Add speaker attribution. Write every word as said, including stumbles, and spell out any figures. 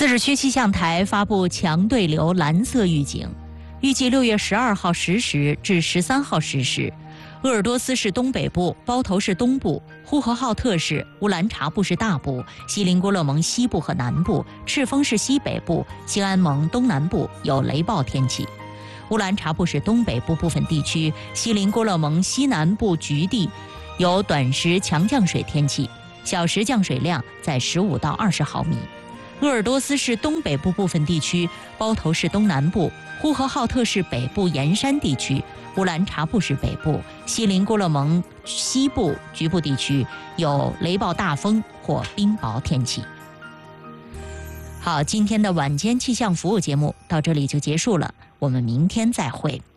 Speaker 1: 自治区气象台发布强对流蓝色预警，预计六月十二号十时至十三号十时，鄂尔多斯市东北部、包头市东部、呼和浩特市、乌兰察布市大部、锡林郭勒盟西部和南部、赤峰市西北部、兴安盟东南部有雷暴天气。乌兰察布市东北部部分地区、锡林郭勒盟西南部局地有短时强降水天气，小时降水量在十五到二十毫米。鄂尔多斯市东北部部分地区、包头市东南部、呼和浩特市北部沿山地区、乌兰察布市北部、锡林郭勒盟西部局部地区有雷暴大风或冰雹天气。好，今天的晚间气象服务节目到这里就结束了，我们明天再会。